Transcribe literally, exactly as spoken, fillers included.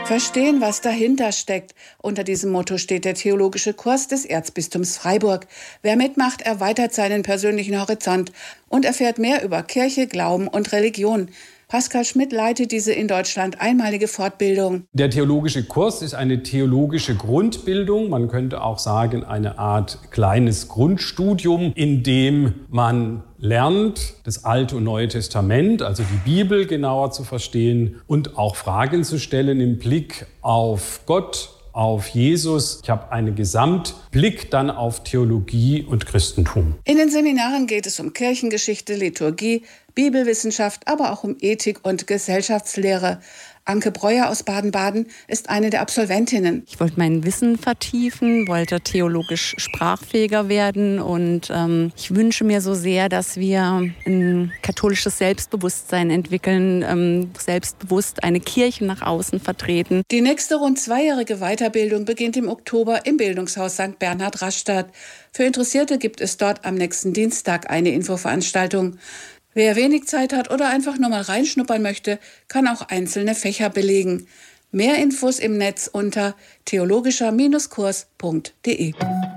Verstehen, was dahinter steckt. Unter diesem Motto steht der theologische Kurs des Erzbistums Freiburg. Wer mitmacht, erweitert seinen persönlichen Horizont und erfährt mehr über Kirche, Glauben und Religion. Pascal Schmidt leitet diese in Deutschland einmalige Fortbildung. Der theologische Kurs ist eine theologische Grundbildung. Man könnte auch sagen, eine Art kleines Grundstudium, in dem man lernt, das Alte und Neue Testament, also die Bibel genauer zu verstehen und auch Fragen zu stellen im Blick auf Gott, auf Jesus. Ich habe einen Gesamtblick dann auf Theologie und Christentum. In den Seminaren geht es um Kirchengeschichte, Liturgie, Bibelwissenschaft, aber auch um Ethik und Gesellschaftslehre. Anke Breuer aus Baden-Baden ist eine der Absolventinnen. Ich wollte mein Wissen vertiefen, wollte theologisch sprachfähiger werden und ähm, ich wünsche mir so sehr, dass wir ein katholisches Selbstbewusstsein entwickeln, ähm, selbstbewusst eine Kirche nach außen vertreten. Die nächste rund zweijährige Weiterbildung beginnt im Oktober im Bildungshaus Sankt Bernhard Rastatt. Für Interessierte gibt es dort am nächsten Dienstag eine Infoveranstaltung. Wer wenig Zeit hat oder einfach nur mal reinschnuppern möchte, kann auch einzelne Fächer belegen. Mehr Infos im Netz unter theologischer Kurs punkt de.